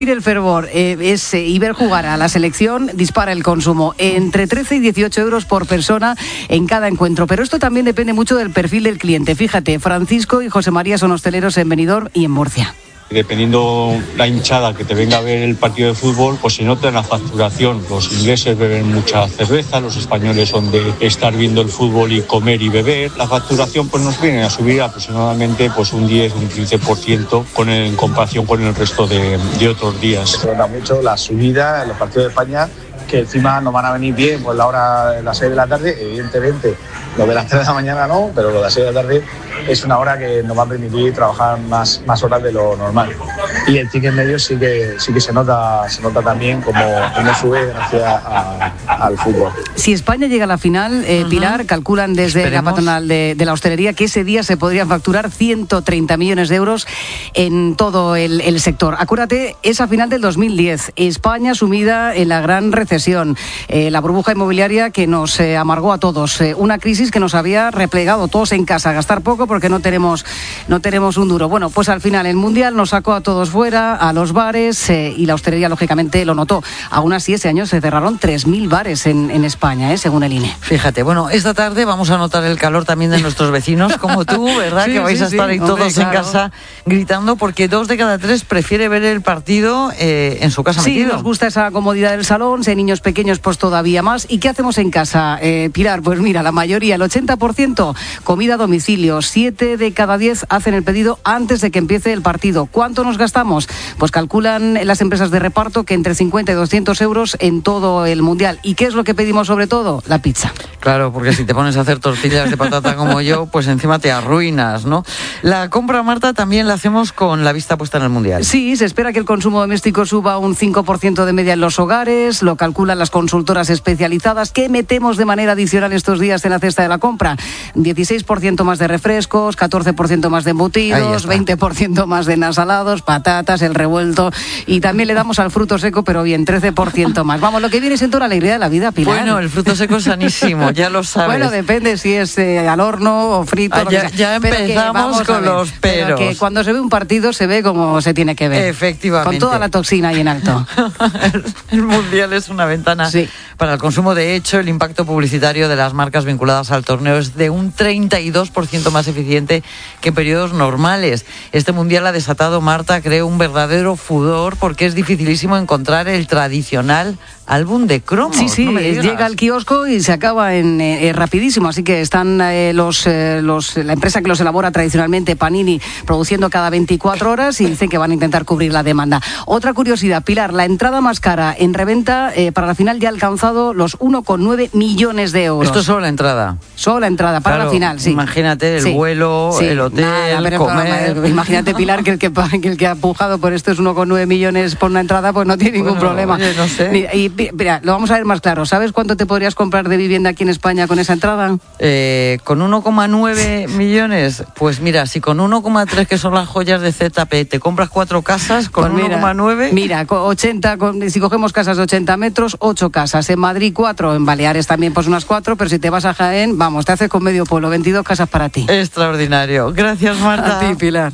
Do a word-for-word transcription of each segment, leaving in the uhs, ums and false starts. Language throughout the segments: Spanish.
El fervor eh, es eh, y ver jugar a la selección dispara el consumo entre trece y dieciocho euros por persona en cada encuentro, pero esto también depende mucho del perfil del cliente. Fíjate, Francisco y José María son hosteleros en Benidorm y en Murcia. Dependiendo la hinchada que te venga a ver el partido de fútbol, pues se nota en la facturación. Los ingleses beben mucha cerveza, los españoles son de estar viendo el fútbol y comer y beber. La facturación pues nos viene a subir aproximadamente pues un diez, un quince por ciento con el, en comparación con el resto de, de otros días. Se nota mucho la subida en los partidos de España, que encima nos van a venir bien pues la hora de las seis de la tarde, evidentemente lo de las tres de la mañana no, pero lo de las seis de la tarde es una hora que nos va a permitir trabajar más, más horas de lo normal. Y el ticket medio sí que sí que se nota, se nota también como, como sube gracias a, al fútbol. Si España llega a la final, eh, uh-huh. Pilar, calculan desde Esperemos. la patronal de, de la hostelería que ese día se podrían facturar ciento treinta millones de euros en todo el, el sector. Acuérdate, esa final del dos mil diez, España sumida en la gran recesión, eh, la burbuja inmobiliaria que nos eh, amargó a todos, eh, una crisis que nos había replegado todos en casa, a gastar poco porque no tenemos, no tenemos un duro. Bueno, pues al final el Mundial nos sacó a todos fuera, a los bares, eh, y la hostelería lógicamente lo notó. Aún así, ese año se cerraron tres mil bares en, en España, eh, según el I N E. Fíjate, bueno, esta tarde vamos a notar el calor también de nuestros vecinos, como tú, ¿verdad? Sí, que vais sí, a estar sí. ahí Hombre, todos claro. en casa gritando, porque dos de cada tres prefiere ver el partido eh, en su casa sí, metido. Sí, nos gusta esa comodidad del salón, si hay niños pequeños, pues todavía más. ¿Y qué hacemos en casa, eh, Pilar? Pues mira, la mayoría, el ochenta por ciento, comida a domicilio, siete de cada diez hacen el pedido antes de que empiece el partido. ¿Cuánto nos gastamos? Pues calculan las empresas de reparto que entre cincuenta y doscientos euros en todo el Mundial. ¿Y qué es lo que pedimos sobre todo? La pizza. Claro, porque si te pones a hacer tortillas de patata como yo, pues encima te arruinas, ¿no? La compra, Marta, también la hacemos con la vista puesta en el Mundial. Sí, se espera que el consumo doméstico suba un cinco por ciento de media en los hogares, lo calculan las consultoras especializadas. ¿Qué metemos de manera adicional estos días en la cesta de la compra? dieciséis por ciento más de refrescos, catorce por ciento más de embutidos, veinte por ciento más de ensalados, patatas, el revuelto, y también le damos al fruto seco, pero bien, trece por ciento más. Vamos, lo que viene siendo la alegría de la vida, Pilar. Bueno, el fruto seco es sanísimo, ya lo sabes. Bueno, depende si es eh, al horno o frito. Ah, lo ya, que sea. ya empezamos que, con ver, los peros. Pero que cuando se ve un partido se ve como se tiene que ver. Efectivamente. Con toda la toxina ahí en alto. el, el Mundial es una ventana sí. para el consumo. De hecho, el impacto publicitario de las marcas vinculadas al torneo es de un treinta y dos por ciento más eficiente que en periodos normales. Este Mundial ha desatado, Marta, creo, un verdadero furor porque es dificilísimo encontrar el tradicional álbum de cromos. Sí, sí, no llega al kiosco y se acaba en eh, rapidísimo, así que están eh, los, eh, los la empresa que los elabora tradicionalmente, Panini, produciendo cada veinticuatro horas y dicen que van a intentar cubrir la demanda. Otra curiosidad, Pilar, la entrada más cara en reventa eh, para la final ya ha alcanzado los uno coma nueve millones de euros. Esto es solo la entrada. Solo la entrada, para claro, la final, sí. Imagínate el sí. vuelo, sí. el hotel, Nada, pero, comer... Pero, imagínate, Pilar, que el que, que el que ha pujado por esto es uno coma nueve millones por una entrada, pues no tiene ningún bueno, problema. Oye, no sé. Y, y, mira, lo vamos a ver más claro. ¿Sabes cuánto te podrías comprar de vivienda aquí en España con esa entrada? Eh, ¿Con uno coma nueve millones? Pues mira, si con uno coma tres, que son las joyas de Z P, te compras cuatro casas, con pues uno coma nueve... Mira, ochenta, con, si cogemos casas de ochenta metros, ocho casas. En Madrid, cuatro. En Baleares también, pues unas cuatro. Pero si te vas a Jaén, vamos, te haces con medio pueblo. veintidós casas para ti. Extraordinario. Gracias, Marta. A ti, Pilar.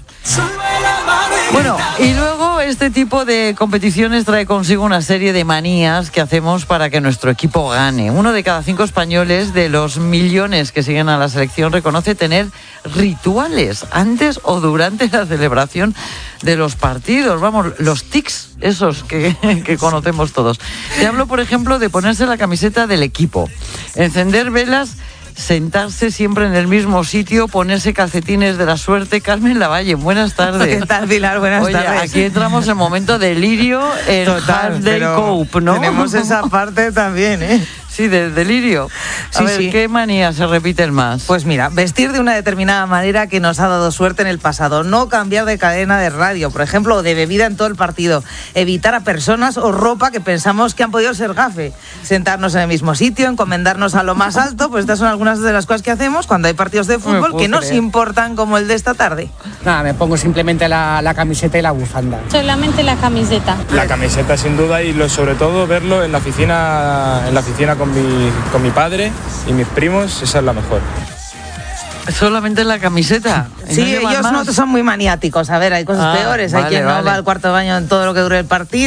Bueno, y luego este tipo de competiciones trae consigo una serie de manías que hacemos para que nuestro equipo gane. Uno de cada cinco españoles de los millones que siguen a la selección reconoce tener rituales antes o durante la celebración de los partidos. Vamos, los tics, esos que, que conocemos todos. Te hablo, por ejemplo, de ponerse la camiseta del equipo, encender velas, sentarse siempre en el mismo sitio, ponerse calcetines de la suerte. Carmen Lavalle, buenas tardes. ¿Qué tal, Pilar? Buenas Oye, tardes. Aquí entramos en momento delirio en Total, Day Cope, ¿no? Tenemos esa parte también, ¿eh? Sí, de delirio. A sí, ver, sí. ¿qué manías se repiten más? Pues mira, vestir de una determinada manera que nos ha dado suerte en el pasado. No cambiar de cadena de radio, por ejemplo, o de bebida en todo el partido. Evitar a personas o ropa que pensamos que han podido ser gafe. Sentarnos en el mismo sitio, encomendarnos a lo más alto. Pues estas son algunas de las cosas que hacemos cuando hay partidos de fútbol que nos importan, como el de esta tarde. Nada, me pongo simplemente la, la camiseta y la bufanda. Solamente la camiseta. La camiseta, sin duda, y lo, sobre todo verlo en la oficina, en la oficina con mi, con mi padre y mis primos, esa es la mejor. Solamente la camiseta. Sí, no ellos más. no son muy maniáticos. A ver, hay cosas Ah, peores. Hay vale, quien no vale. va al cuarto de baño en todo lo que dure el partido.